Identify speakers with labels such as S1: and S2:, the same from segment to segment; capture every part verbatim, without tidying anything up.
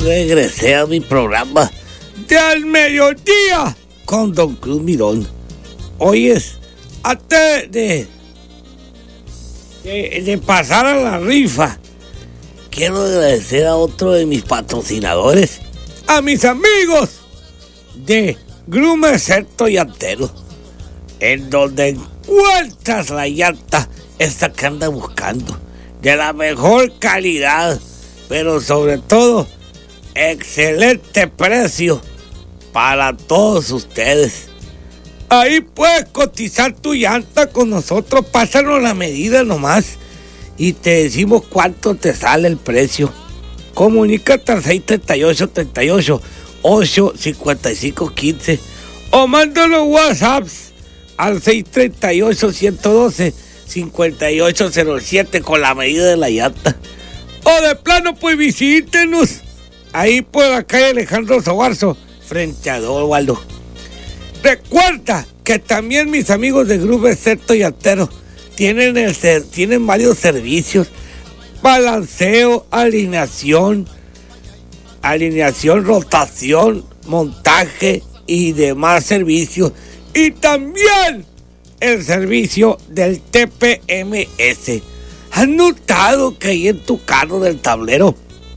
S1: regresé a mi programa de Al Mediodía con Don Cruz Mirón. Hoy es, antes de, de, de pasar a la rifa, quiero agradecer a otro de mis patrocinadores, a mis amigos de Groomer Certo Llantero, en donde encuentras la llanta esta que andas buscando, de la mejor calidad, pero sobre todo excelente precio para todos ustedes. Ahí puedes cotizar tu llanta con nosotros, pásanos la medida nomás y te decimos cuánto te sale el precio. Comunícate al seis treinta y ocho, treinta y ocho, ocho cincuenta y cinco quince o mándanos WhatsApps al seis treinta y ocho, ciento doce, cincuenta y ocho cero siete con la medida de la llanta. O de plano, pues visítenos ahí por la calle Alejandro Sobarzo, frente a Don Waldo. Recuerda que también mis amigos de Groomer Certo Llantero tienen, el ser, tienen varios servicios: balanceo, alineación, alineación, rotación, montaje y demás servicios. Y también el servicio del T P M S. ¿Has notado que ahí en tu carro del tablero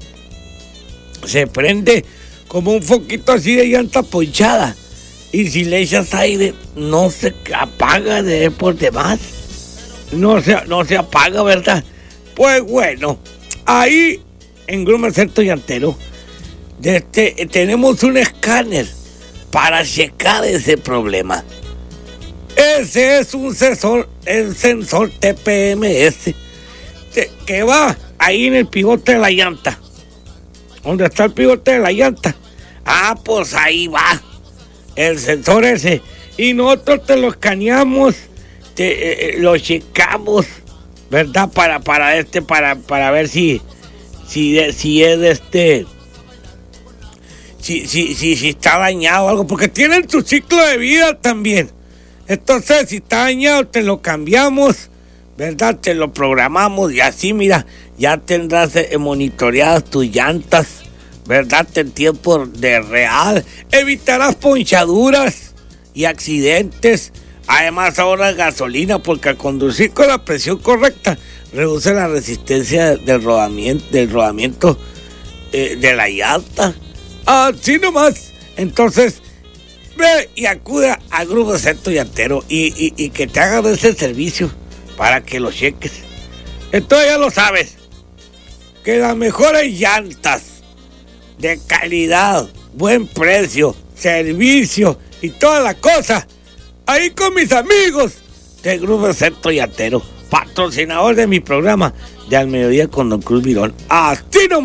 S1: se prende como un foquito así de llanta ponchada? Y si le echas aire, no se apaga de por demás. No se, no se apaga, ¿verdad? Pues bueno, ahí en Groomer Certo Llantero este, tenemos un escáner para checar ese problema. Ese es un sensor, el sensor T P M S, que va ahí en el pivote de la llanta. ¿Dónde está el pivote de la llanta? Ah, pues ahí va el sensor ese. Y nosotros te lo escaneamos, te, eh, lo checamos, ¿verdad? Para, para este, para, para ver si, si, si es de este, si, si, si, si está dañado o algo, porque tienen su ciclo de vida también. Entonces, si está dañado, te lo cambiamos, ¿verdad? Te lo programamos y así, mira, ya tendrás eh, monitoreadas tus llantas, ¿verdad? En tiempo de real. Evitarás ponchaduras y accidentes. Además, ahorras gasolina, porque al conducir con la presión correcta, reduce la resistencia del rodamiento, del rodamiento eh, de la llanta. Así nomás. Entonces, ve y acude a Groomer Certo Llantero y, y, y que te hagan ese servicio para que lo cheques. Entonces ya lo sabes, que las mejores llantas de calidad, buen precio, servicio y toda la cosa, ahí con mis amigos de Groomer Certo Llantero, patrocinador de mi programa de Al Mediodía con Don Cruz Mirón. Así nomás.